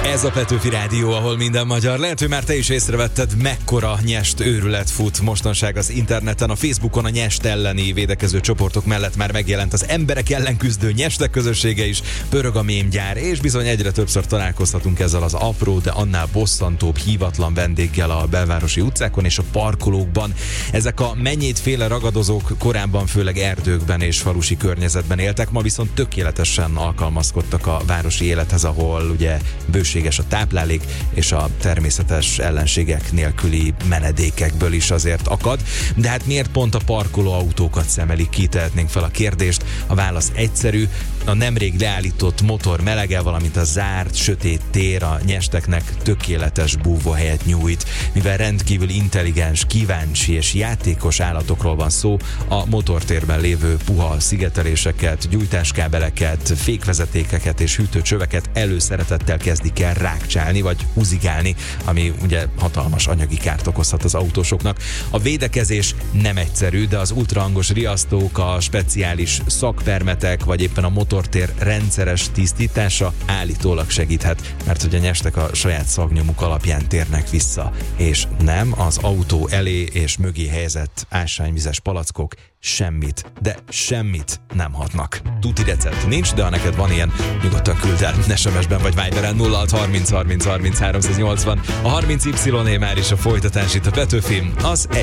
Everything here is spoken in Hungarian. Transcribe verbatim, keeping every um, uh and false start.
Ez a Petőfi Rádió, ahol minden magyar. Lehet, hogy már te is észrevetted, mekkora nyest őrület fut mostanság az interneten. A Facebookon a nyest elleni védekező csoportok mellett már megjelent az emberek ellen küzdő nyestek közössége is, pörög a mémgyár, és bizony egyre többször találkozhatunk ezzel az apró, de annál bosszantóbb hívatlan vendéggel a belvárosi utcákon és a parkolókban. Ezek a mennyétféle ragadozók korábban főleg erdőkben és falusi környezetben éltek, ma viszont tökéletesen alkalmazkodtak a városi élethez, ahol ugye bőséges a táplálék, és a természetes ellenségek nélküli menedékekből is azért akad. De hát miért pont a parkolóautókat szemelik ki? Tehetnénk fel a kérdést. A válasz egyszerű: a nemrég leállított motor melege, valamint a zárt, sötét tér a nyesteknek tökéletes búvóhelyet nyújt. Mivel rendkívül intelligens, kíváncsi és játékos állatokról van szó, a motortérben lévő puha szigeteléseket, gyújtáskábeleket, fékvezetékeket és hűtőcsöveket előszeretettel kezdik el rákcsálni vagy húzigálni, ami ugye hatalmas anyagi kárt okozhat az autósoknak. A védekezés nem egyszerű, de az ultrahangos riasztók, a speciális szakpermetek, vagy éppen a motortér rendszeres tisztítása állítólag segíthet, mert hogy a nyestek a saját szagnyomuk alapján térnek vissza, és nem az autó elé és mögé helyezett ásványvizes palackok semmit, de semmit nem hatnak. Tuti recept nincs, de ha neked van ilyen, nyugodtan küld el es em es-ben vagy Viberen nulla hat harminc harminc harminc háromszáznyolcvan. A harminc Y-é már is a folytatás itt a Petőfi, az egy